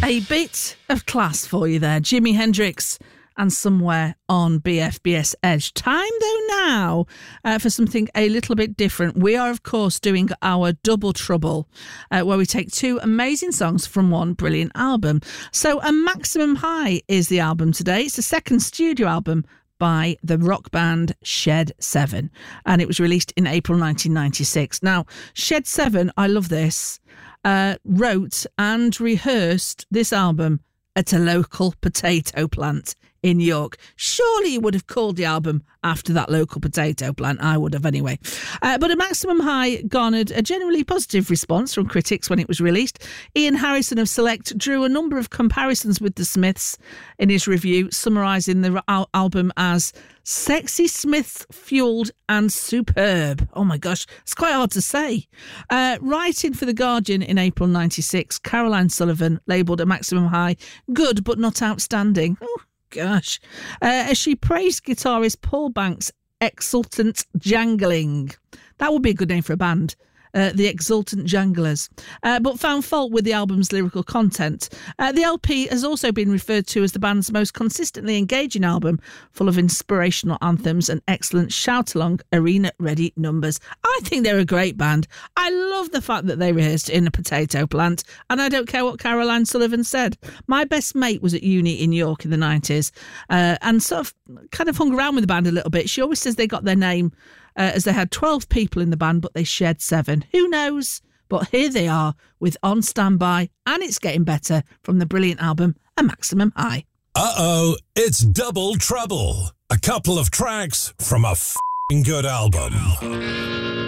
A bit of class for you there. Jimi Hendrix and Somewhere on BFBS Edge. Time, though, now for something a little bit different. We are, of course, doing our Double Trouble, where we take two amazing songs from one brilliant album. So A Maximum High is the album today. It's the second studio album by the rock band Shed 7, and it was released in April 1996. Now, Shed 7, I love this, wrote and rehearsed this album at a local potato plant in York. Surely you would have called the album after that local potato plant. I would have anyway. But A Maximum High garnered a generally positive response from critics when it was released. Ian Harrison of Select drew a number of comparisons with the Smiths in his review, summarising the album as sexy Smiths fueled and superb. Oh my gosh, it's quite hard to say. Writing for The Guardian in April 96, Caroline Sullivan labelled A Maximum High good but not outstanding. Oh, gosh. As she praised guitarist Paul Banks' exultant jangling. That would be a good name for a band. The Exultant Janglers, but found fault with the album's lyrical content. The LP has also been referred to as the band's most consistently engaging album, full of inspirational anthems and excellent shout-along, arena-ready numbers. I think they're a great band. I love the fact that they rehearsed in a potato plant, and I don't care what Caroline Sullivan said. My best mate was at uni in York in the 90s, and sort of kind of hung around with the band a little bit. She always says they got their name as they had 12 people in the band, but they shared 7. Who knows? But here they are with On Standby, and it's getting better from the brilliant album A Maximum High. Uh-oh, it's Double Trouble. A couple of tracks from a f***ing good album.